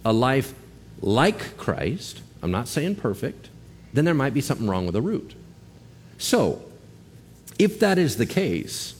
a life like Christ, I'm not saying perfect, then there might be something wrong with the root. So, if that is the case,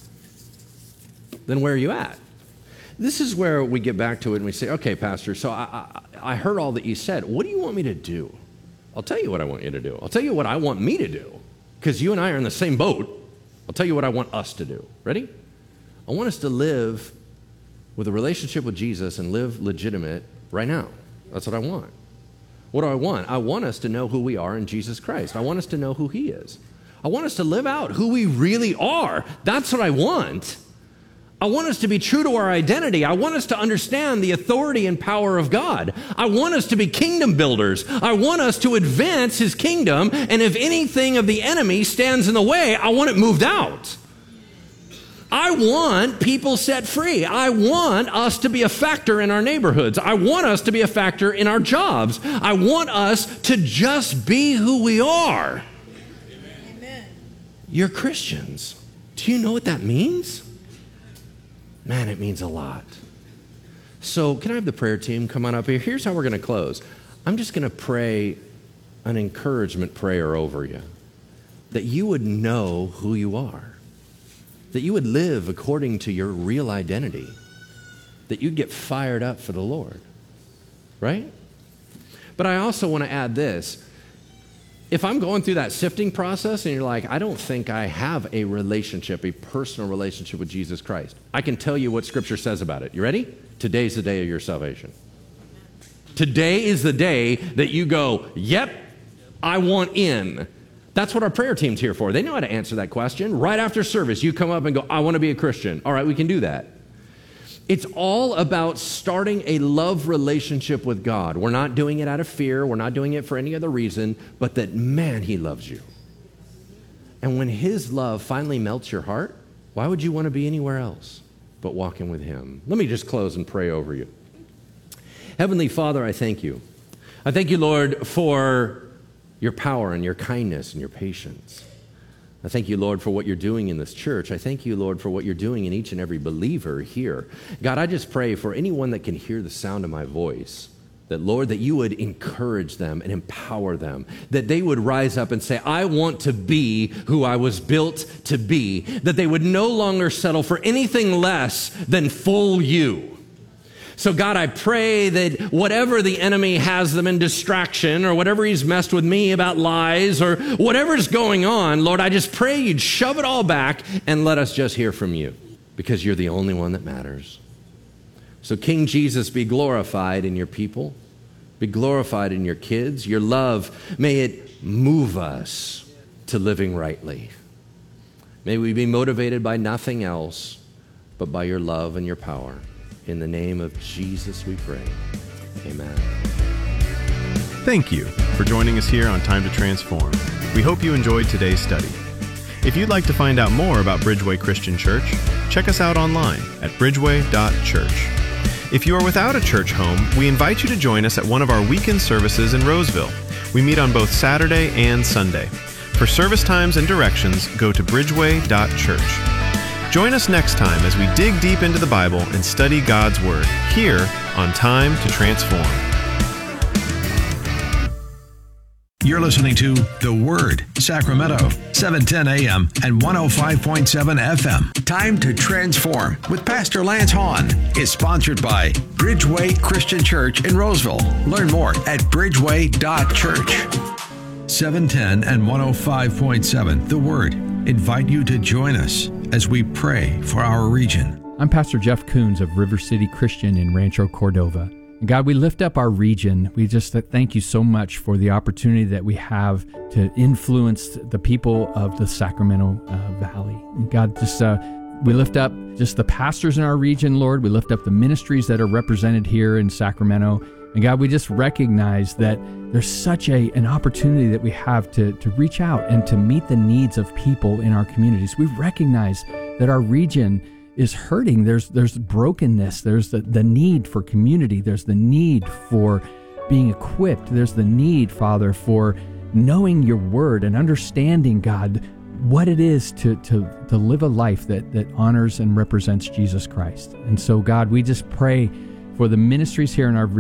then where are you at? This is where we get back to it and we say, okay, Pastor, so I heard all that you said. What do you want me to do? I'll tell you what I want you to do. I'll tell you what I want me to do, because you and I are in the same boat. I'll tell you what I want us to do. Ready? I want us to live with a relationship with Jesus and live legitimate right now. That's what I want. What do I want? I want us to know who we are in Jesus Christ. I want us to know who He is. I want us to live out who we really are. That's what I want. I want us to be true to our identity. I want us to understand the authority and power of God. I want us to be kingdom builders. I want us to advance His kingdom, and if anything of the enemy stands in the way, I want it moved out. I want people set free. I want us to be a factor in our neighborhoods. I want us to be a factor in our jobs. I want us to just be who we are. Amen. You're Christians. Do you know what that means? Man, it means a lot. So can I have the prayer team come on up here? Here's how we're going to close. I'm just going to pray an encouragement prayer over you, that you would know who you are, that you would live according to your real identity, that you'd get fired up for the Lord, right? But I also want to add this. If I'm going through that sifting process and you're like, I don't think I have a relationship, a personal relationship with Jesus Christ, I can tell you what Scripture says about it. You ready? Today's the day of your salvation. Today is the day that you go, yep, I want in. That's what our prayer team's here for. They know how to answer that question. Right after service, you come up and go, I want to be a Christian. All right, we can do that. It's all about starting a love relationship with God. We're not doing it out of fear. We're not doing it for any other reason, but that, man, He loves you. And when His love finally melts your heart, why would you want to be anywhere else but walking with Him? Let me just close and pray over you. Heavenly Father, I thank you. I thank you, Lord, for your power and your kindness and your patience. I thank you, Lord, for what you're doing in this church. I thank you, Lord, for what you're doing in each and every believer here. God, I just pray for anyone that can hear the sound of my voice, that, Lord, that you would encourage them and empower them, that they would rise up and say, I want to be who I was built to be, that they would no longer settle for anything less than full you. So God, I pray that whatever the enemy has them in distraction, or whatever he's messed with me about lies, or whatever's going on, Lord, I just pray you'd shove it all back and let us just hear from you, because you're the only one that matters. So King Jesus, be glorified in your people, be glorified in your kids. Your love, may it move us to living rightly. May we be motivated by nothing else but by your love and your power. In the name of Jesus we pray. Amen. Thank you for joining us here on Time to Transform. We hope you enjoyed today's study. If you'd like to find out more about Bridgeway Christian Church, check us out online at bridgeway.church. If you are without a church home, we invite you to join us at one of our weekend services in Roseville. We meet on both Saturday and Sunday. For service times and directions, go to bridgeway.church. Join us next time as we dig deep into the Bible and study God's Word here on Time to Transform. You're listening to The Word, Sacramento, 710 AM and 105.7 FM. Time to Transform with Pastor Lance Hahn is sponsored by Bridgeway Christian Church in Roseville. Learn more at bridgeway.church. 710 and 105.7 The Word invite you to join us as we pray for our region. I'm Pastor Jeff Coons of River City Christian in Rancho Cordova. And God, we lift up our region. We just thank you so much for the opportunity that we have to influence the people of the Sacramento Valley. And God, just we lift up just the pastors in our region, Lord. We lift up the ministries that are represented here in Sacramento. And God, we just recognize that there's such an opportunity that we have to reach out and to meet the needs of people in our communities. We recognize that our region is hurting. There's brokenness. There's the need for community. There's the need for being equipped. There's the need, Father, for knowing your word and understanding, God, what it is to live a life that honors and represents Jesus Christ. And so, God, we just pray for the ministries here in our